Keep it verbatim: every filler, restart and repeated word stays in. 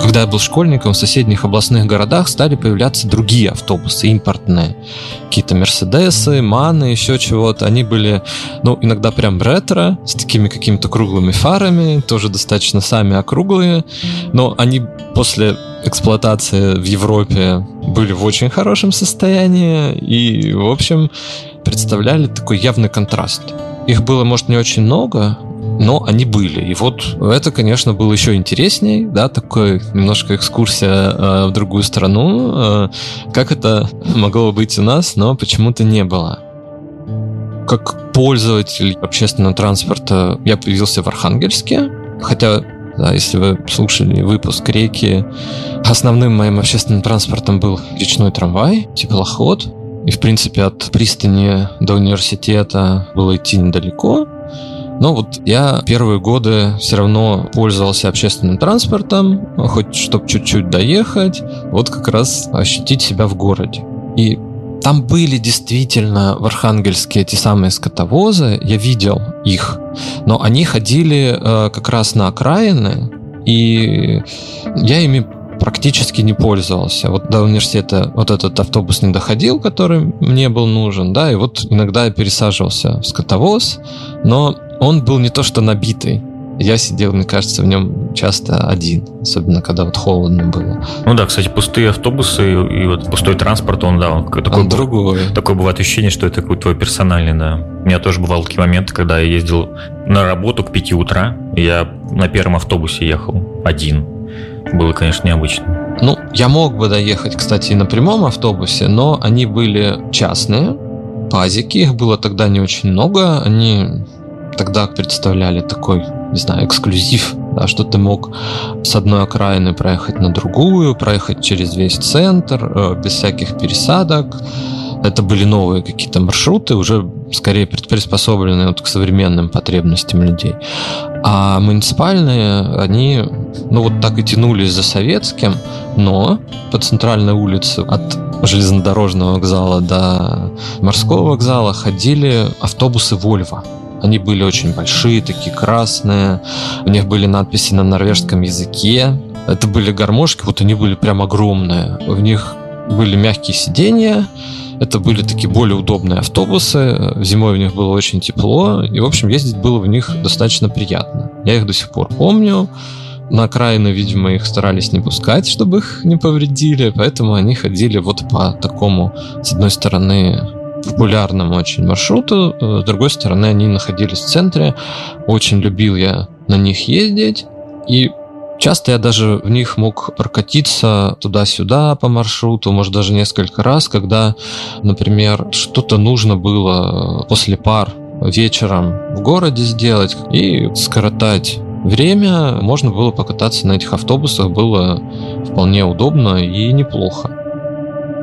Когда я был школьником, в соседних областных городах стали появляться другие автобусы, импортные. Какие-то Мерседесы, Маны, еще чего-то. Они были, ну, иногда прям ретро, с такими какими-то круглыми фарами, тоже достаточно сами округлые. Но они после эксплуатации в Европе были в очень хорошем состоянии и, в общем, представляли такой явный контраст. Их было, может, не очень много, но они были. И вот это, конечно, было еще интересней, да, такой немножко экскурсия э, в другую страну, э, как это могло быть у нас, но почему-то не было. Как пользователь общественного транспорта я появился в Архангельске, хотя, да, если вы слушали выпуск «Реки», основным моим общественным транспортом был речной трамвай, теплоход, и, в принципе, от пристани до университета было идти недалеко. Но вот я первые годы все равно пользовался общественным транспортом, хоть чтобы чуть-чуть доехать, вот как раз ощутить себя в городе. И там были действительно в Архангельске эти самые скотовозы, я видел их, но они ходили э, как раз на окраины, и я ими практически не пользовался. Вот до университета вот этот автобус не доходил, который мне был нужен, да, и вот иногда я пересаживался в скотовоз, но он был не то что набитый. Я сидел, мне кажется, в нем часто один, особенно когда вот холодно было. Ну да, кстати, пустые автобусы и вот пустой транспорт, он, да, он такой, он другой. Такое бывает ощущение, что это такой твой персональный, да. У меня тоже бывали такие моменты, когда я ездил на работу к пяти утра, и я на первом автобусе ехал один. Было, конечно, необычно. Ну, я мог бы доехать, кстати, и на прямом автобусе, но они были частные, пазики, их было тогда не очень много, они тогда представляли такой, не знаю, эксклюзив, да, что ты мог с одной окраины проехать на другую, проехать через весь центр, э, без всяких пересадок. Это были новые какие-то маршруты, уже скорее приспособленные вот к современным потребностям людей. А муниципальные, они, ну, вот так и тянулись за советским, но по центральной улице от железнодорожного вокзала до морского вокзала ходили автобусы «Вольво». Они были очень большие, такие красные, у них были надписи на норвежском языке. Это были гармошки, вот они были прям огромные. В них были мягкие сиденья, это были такие более удобные автобусы, зимой в них было очень тепло, и, в общем, ездить было в них достаточно приятно. Я их до сих пор помню. На окраины, видимо, их старались не пускать, чтобы их не повредили, поэтому они ходили вот по такому, с одной стороны, популярному очень маршруту, с другой стороны, они находились в центре. Очень любил я на них ездить, и часто я даже в них мог прокатиться туда-сюда по маршруту, может, даже несколько раз, когда, например, что-то нужно было после пар вечером в городе сделать и скоротать время, можно было покататься на этих автобусах, было вполне удобно и неплохо.